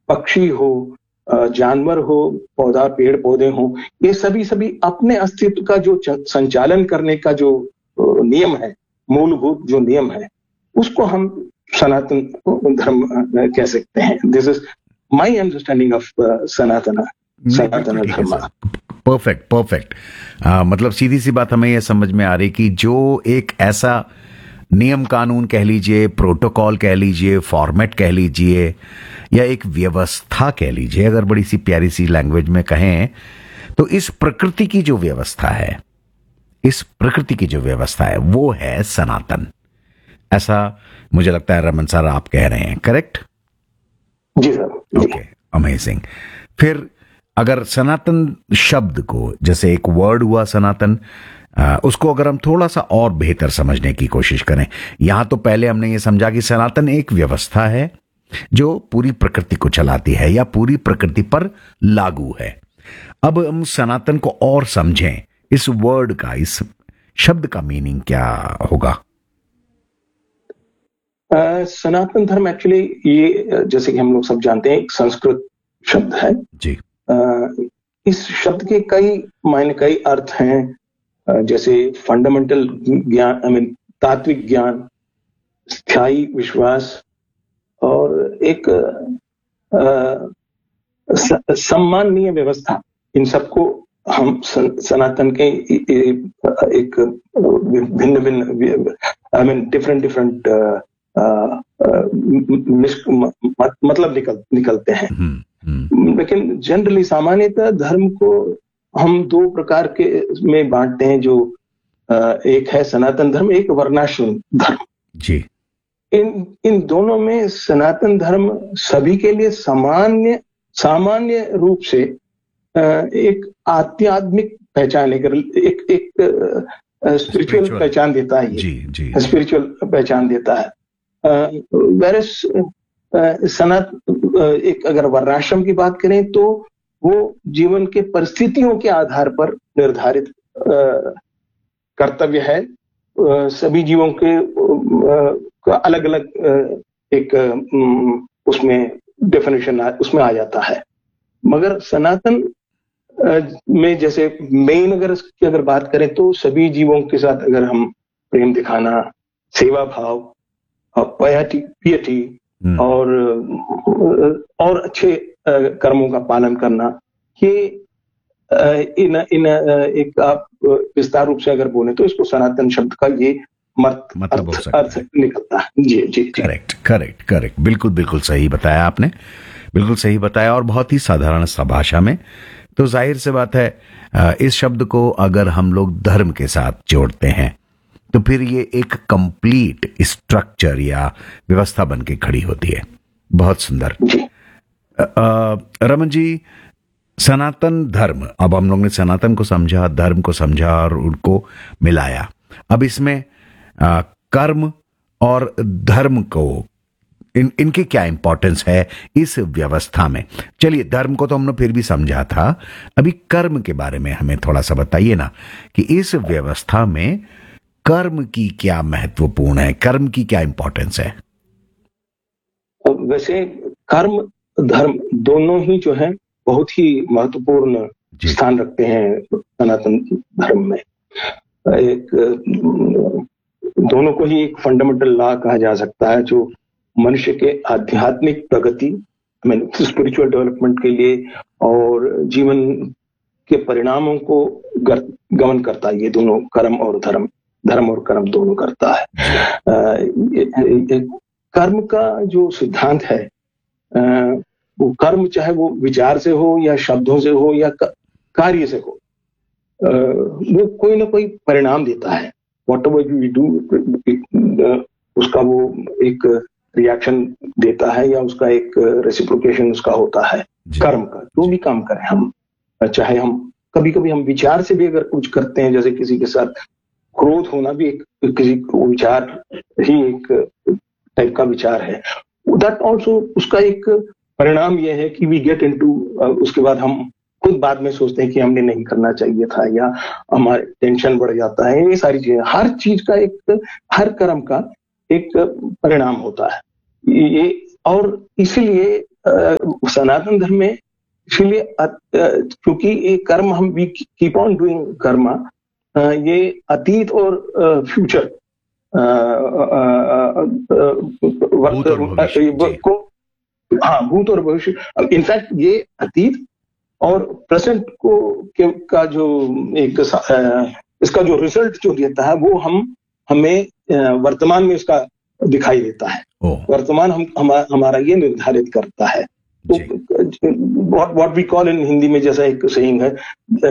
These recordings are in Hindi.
पक्षी हो, जानवर हो, पौधा पेड़ पौधे हो, ये सभी अपने अस्तित्व का जो संचालन करने का जो नियम है, मूलभूत जो नियम है, उसको हम सनातन धर्म कह सकते हैं. This is my understanding of सनातन धर्म. परफेक्ट. मतलब सीधी सी बात हमें यह समझ में आ रही कि जो एक ऐसा नियम कानून कह लीजिए, प्रोटोकॉल कह लीजिए, फॉर्मेट कह लीजिए, या एक व्यवस्था कह लीजिए, अगर बड़ी सी प्यारी सी लैंग्वेज में कहें तो इस प्रकृति की जो व्यवस्था है वो है सनातन. ऐसा मुझे लगता है रमन सर आप कह रहे हैं, करेक्ट? जी सर. Okay, amazing. फिर अगर सनातन शब्द को, जैसे एक वर्ड हुआ सनातन, उसको अगर हम थोड़ा सा और बेहतर समझने की कोशिश करें, यहां तो पहले हमने ये समझा कि सनातन एक व्यवस्था है जो पूरी प्रकृति को चलाती है या पूरी प्रकृति पर लागू है. अब हम सनातन को और समझें, इस वर्ड का, इस शब्द का मीनिंग क्या होगा? सनातन धर्म एक्चुअली ये, जैसे कि हम लोग सब जानते हैं, एक संस्कृत शब्द है जी. इस शब्द के कई मायने, कई अर्थ हैं. जैसे फंडामेंटल ज्ञान, तात्विक ज्ञान, स्थायी विश्वास, और एक सम्माननीय व्यवस्था. इन सबको हम सनातन के एक भिन्न डिफरेंट मतलब निकलते हैं. लेकिन जनरली सामान्यतः धर्म को हम दो प्रकार के में बांटते हैं. जो एक है सनातन धर्म, एक वर्णाश्रम धर्म. जी. इन दोनों में सनातन धर्म सभी के लिए सामान्य रूप से एक आध्यात्मिक पहचान, एक स्पिरिचुअल पहचान देता है. जी. स्पिरिचुअल पहचान देता है. वेरस एक अगर वर्णाश्रम की बात करें तो वो जीवन के परिस्थितियों के आधार पर निर्धारित कर्तव्य है. सभी जीवों के अलग अलग एक उसमें डेफिनेशन उसमें आ जाता है. मगर सनातन में जैसे मेन अगर बात करें तो सभी जीवों के साथ अगर हम प्रेम दिखाना, सेवा भाव, पियटी और अच्छे कर्मों का पालन करना, ये इन एक आप विस्तार रूप से अगर बोले तो इसको सनातन शब्द का ये मतलब अर्थ निकलता है. जी. करेक्ट. बिल्कुल सही बताया आपने, बिल्कुल सही बताया, और बहुत ही साधारण सा भाषा में. तो जाहिर सी बात है, इस शब्द को अगर हम लोग धर्म के साथ जोड़ते हैं तो फिर ये एक कंप्लीट स्ट्रक्चर या व्यवस्था बन के खड़ी होती है. बहुत सुंदर. रमन जी, सनातन धर्म, अब हम लोग ने सनातन को समझा, धर्म को समझा और उनको मिलाया. अब इसमें कर्म और धर्म को, इनकी क्या इंपॉर्टेंस है इस व्यवस्था में? चलिए, धर्म को तो हमने फिर भी समझा था, अभी कर्म के बारे में हमें थोड़ा सा बताइए ना कि इस व्यवस्था में कर्म की क्या महत्वपूर्ण है, कर्म की क्या इंपॉर्टेंस है? वैसे कर्म धर्म दोनों ही जो है बहुत ही महत्वपूर्ण स्थान रखते हैं सनातन धर्म में. एक दोनों को ही एक फंडामेंटल लॉ कहा जा सकता है जो मनुष्य के आध्यात्मिक प्रगति, स्पिरिचुअल डेवलपमेंट के लिए और जीवन के परिणामों को गमन करता है. ये दोनों कर्म और धर्म और कर्म दोनों करता है. कर्म का जो सिद्धांत है, वो कर्म चाहे वो विचार से हो या शब्दों से हो या कार्य से हो, वो कोई ना कोई परिणाम देता है. व्हाटएवर वी डू, उसका वो एक रिएक्शन देता है या उसका एक रेसिप्रोकेशन उसका होता है. कर्म का जो भी काम करें हम, चाहे हम कभी हम विचार से भी अगर कुछ करते हैं, जैसे किसी के साथ क्रोध होना भी एक किसी विचार ही एक टाइप का विचार है. दैट ऑल्सो उसका एक परिणाम यह है कि वी गेट इनटू, उसके बाद हम खुद बाद में सोचते हैं कि हमने नहीं करना चाहिए था या हमारे टेंशन बढ़ जाता है. ये सारी चीजें, हर चीज का एक, हर कर्म का एक परिणाम होता है ये. और इसीलिए सनातन धर्म में इसलिए क्योंकि ये कर्म हम वी कीप ऑन डूइंग कर्म, ये अतीत और फ्यूचर को, हाँ, भूत और भविष्य, इनफैक्ट ये अतीत और प्रेजेंट का जो एक इसका जो रिजल्ट जो देता है वो हमें वर्तमान में इसका दिखाई देता है। वर्तमान हमारा ये निर्धारित करता है। तो what we call in Hindi में जैसा एक सेइंग है,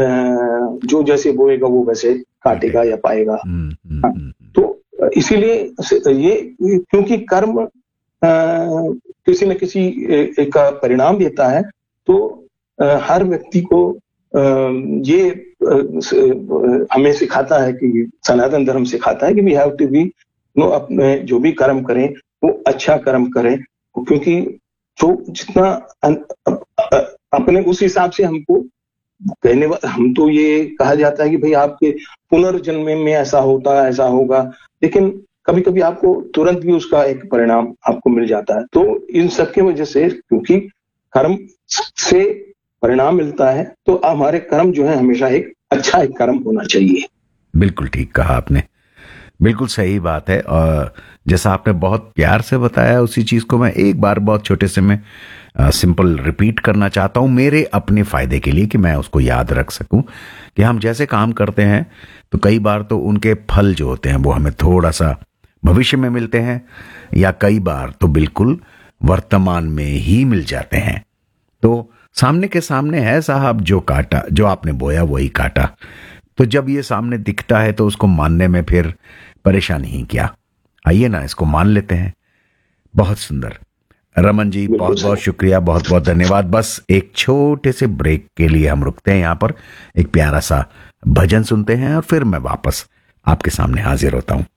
जो जैसे बोएगा वो वैसे काटेगा या पाएगा। तो इसीलिए ये क्योंकि कर्म किसी न किसी का परिणाम देता है, तो हर व्यक्ति को ये हमें सिखाता है कि सनातन धर्म सिखाता है कि वी हैव टू बी अपने जो भी कर्म करें वो अच्छा कर्म करें, क्योंकि जो जितना अपने उस हिसाब से हमको हम तो ये कहा जाता है कि भाई आपके पुनर्जन्म में ऐसा होता है, ऐसा होगा, लेकिन कभी कभी आपको तुरंत भी उसका एक परिणाम आपको मिल जाता है। तो इन सब की वजह से, क्योंकि कर्म से परिणाम मिलता है, तो हमारे कर्म जो है हमेशा एक अच्छा एक कर्म होना चाहिए। बिल्कुल ठीक कहा आपने, बिल्कुल सही बात है। और जैसा आपने बहुत प्यार से बताया, उसी चीज को मैं एक बार बहुत छोटे से में सिंपल रिपीट करना चाहता हूं मेरे अपने फायदे के लिए, कि मैं उसको याद रख सकूं कि हम जैसे काम करते हैं तो कई बार तो उनके फल जो होते हैं वो हमें थोड़ा सा भविष्य में मिलते हैं, या कई बार तो बिल्कुल वर्तमान में ही मिल जाते हैं। तो सामने के सामने है साहब, जो काटा, जो आपने बोया वही काटा। तो जब ये सामने दिखता है तो उसको मानने में फिर परेशानी ही क्या। आइए ना इसको मान लेते हैं। बहुत सुंदर रमन जी, बहुत बहुत शुक्रिया, बहुत बहुत धन्यवाद। बस एक छोटे से ब्रेक के लिए हम रुकते हैं यहाँ पर, एक प्यारा सा भजन सुनते हैं और फिर मैं वापस आपके सामने हाजिर होता हूँ।